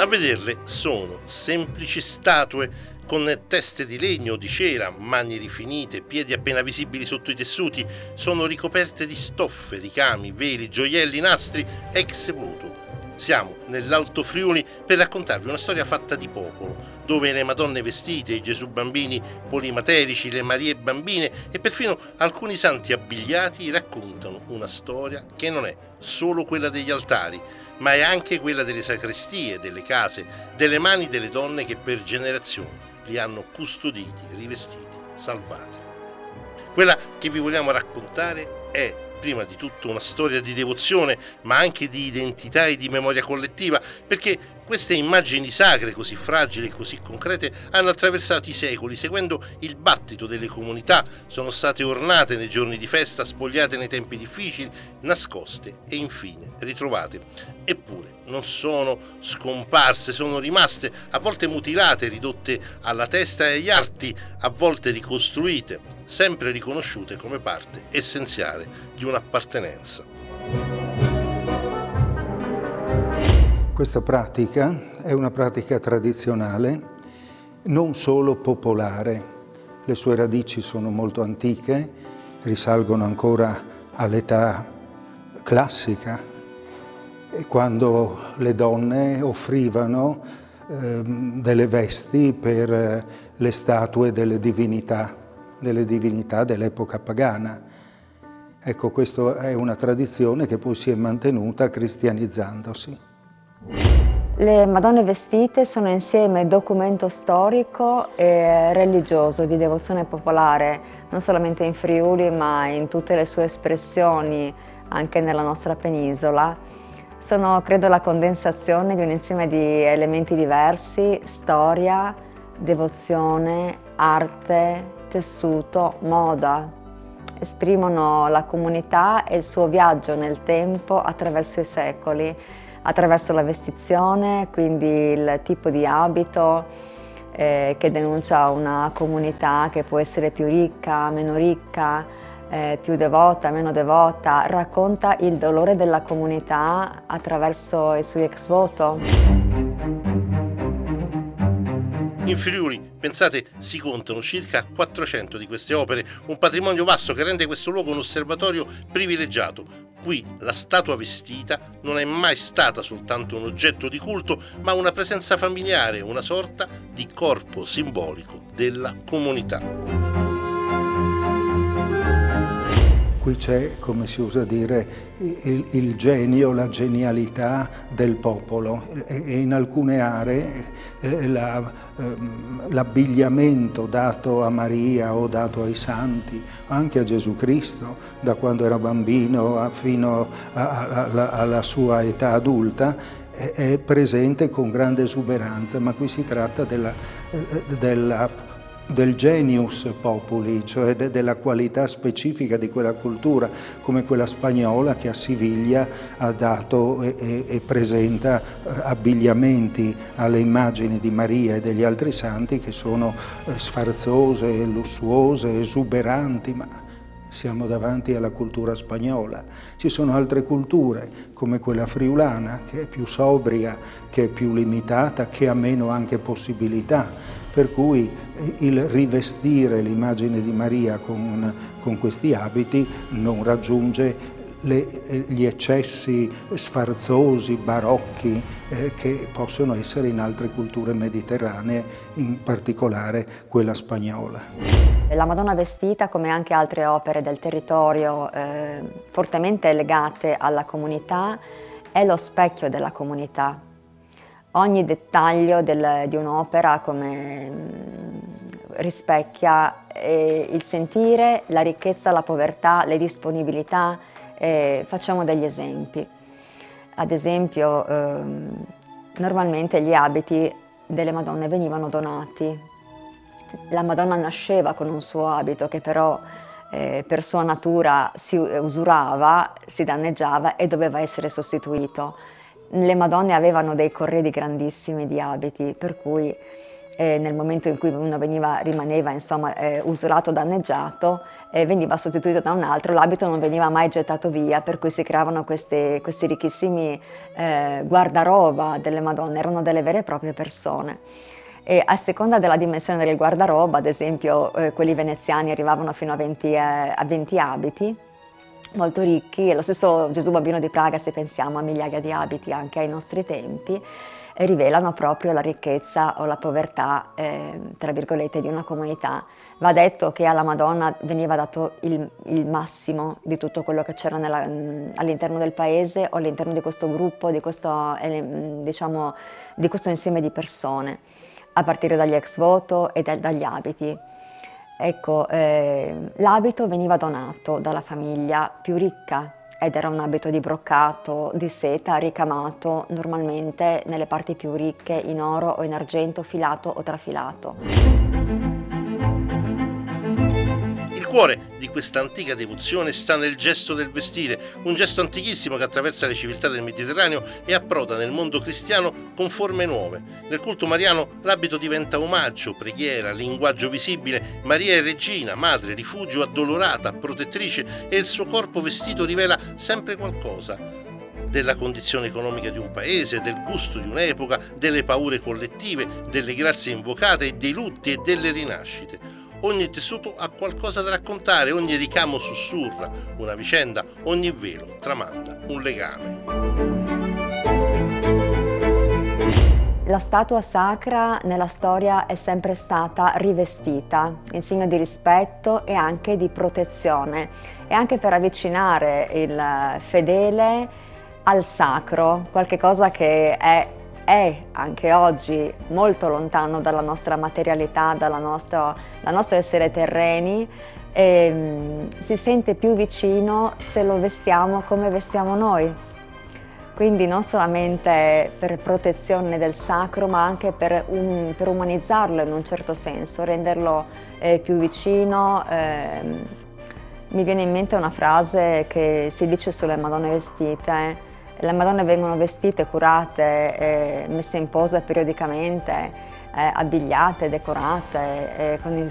A vederle sono semplici statue con teste di legno o di cera, mani rifinite, piedi appena visibili sotto i tessuti, sono ricoperte di stoffe, ricami, veli, gioielli, nastri, ex voto. Siamo nell'Alto Friuli per raccontarvi una storia fatta di popolo, dove le Madonne vestite, i Gesù bambini polimaterici, le Marie bambine e perfino alcuni santi abbigliati raccontano una storia che non è solo quella degli altari, ma è anche quella delle sacrestie, delle case, delle mani delle donne che per generazioni li hanno custoditi, rivestiti, salvati. Quella che vi vogliamo raccontare è prima di tutto una storia di devozione, ma anche di identità e di memoria collettiva, perché queste immagini sacre, così fragili e così concrete, hanno attraversato i secoli, seguendo il battito delle comunità, sono state ornate nei giorni di festa, spogliate nei tempi difficili, nascoste e infine ritrovate. Eppure non sono scomparse, sono rimaste, a volte mutilate, ridotte alla testa e agli arti, a volte ricostruite, sempre riconosciute come parte essenziale di un'appartenenza. Questa pratica è una pratica tradizionale, non solo popolare. Le sue radici sono molto antiche, risalgono ancora all'età classica, e quando le donne offrivano delle vesti per le statue delle divinità dell'epoca pagana. Ecco, questa è una tradizione che poi si è mantenuta cristianizzandosi. Le Madonne vestite sono insieme documento storico e religioso di devozione popolare, non solamente in Friuli ma in tutte le sue espressioni anche nella nostra penisola. Sono, credo, la condensazione di un insieme di elementi diversi: storia, devozione, arte, tessuto, moda. Esprimono la comunità e il suo viaggio nel tempo attraverso i secoli, attraverso la vestizione, quindi il tipo di abito che denuncia una comunità che può essere più ricca, meno ricca, più devota, meno devota, racconta il dolore della comunità attraverso i suoi ex voto. In Friuli, pensate, si contano circa 400 di queste opere, un patrimonio vasto che rende questo luogo un osservatorio privilegiato. Qui la statua vestita non è mai stata soltanto un oggetto di culto, ma una presenza familiare, una sorta di corpo simbolico della comunità. Qui c'è, come si usa dire, il genio, la genialità del popolo, e in alcune aree l'abbigliamento dato a Maria o dato ai santi, anche a Gesù Cristo, da quando era bambino fino alla sua età adulta, è presente con grande esuberanza, ma qui si tratta del genius populi, cioè della qualità specifica di quella cultura, come quella spagnola che a Siviglia ha dato e presenta abbigliamenti alle immagini di Maria e degli altri santi che sono sfarzose, lussuose, esuberanti, ma siamo davanti alla cultura spagnola. Ci sono altre culture, come quella friulana, che è più sobria, che è più limitata, che ha meno anche possibilità. Per cui il rivestire l'immagine di Maria con questi abiti non raggiunge gli eccessi sfarzosi, barocchi, che possono essere in altre culture mediterranee, in particolare quella spagnola. La Madonna vestita, come anche altre opere del territorio fortemente legate alla comunità, è lo specchio della comunità. Ogni dettaglio di un'opera rispecchia il sentire, la ricchezza, la povertà, le disponibilità. Facciamo degli esempi. Ad esempio, normalmente gli abiti delle Madonne venivano donati. La Madonna nasceva con un suo abito che però per sua natura si usurava, si danneggiava e doveva essere sostituito. Le Madonne avevano dei corredi grandissimi di abiti, per cui nel momento in cui uno rimaneva insomma, usurato, danneggiato, veniva sostituito da un altro, l'abito non veniva mai gettato via, per cui si creavano questi ricchissimi guardaroba delle Madonne, erano delle vere e proprie persone. E a seconda della dimensione del guardaroba, ad esempio quelli veneziani arrivavano fino a 20 abiti, molto ricchi, e lo stesso Gesù Bambino di Praga, se pensiamo a migliaia di abiti anche ai nostri tempi, rivelano proprio la ricchezza o la povertà, tra virgolette, di una comunità. Va detto che alla Madonna veniva dato il massimo di tutto quello che c'era all'interno del paese o all'interno di questo gruppo, di questo insieme di persone, a partire dagli ex voto e dagli abiti. Ecco, l'abito veniva donato dalla famiglia più ricca ed era un abito di broccato, di seta, ricamato normalmente nelle parti più ricche in oro o in argento, filato o trafilato. Il cuore di questa antica devozione sta nel gesto del vestire, un gesto antichissimo che attraversa le civiltà del Mediterraneo e approda nel mondo cristiano con forme nuove. Nel culto mariano l'abito diventa omaggio, preghiera, linguaggio visibile. Maria è regina, madre, rifugio, addolorata, protettrice, e il suo corpo vestito rivela sempre qualcosa della condizione economica di un paese, del gusto di un'epoca, delle paure collettive, delle grazie invocate e dei lutti e delle rinascite. Ogni tessuto ha qualcosa da raccontare, ogni ricamo sussurra una vicenda, ogni velo tramanda un legame. La statua sacra nella storia è sempre stata rivestita in segno di rispetto e anche di protezione, e anche per avvicinare il fedele al sacro, qualche cosa che è anche oggi molto lontano dalla nostra materialità, dal nostro essere terreni, e si sente più vicino se lo vestiamo come vestiamo noi. Quindi non solamente per protezione del sacro, ma anche per umanizzarlo in un certo senso, renderlo più vicino. Mi viene in mente una frase che si dice sulle Madonne vestite. Le Madonne vengono vestite, curate, messe in posa periodicamente, abbigliate, decorate, con il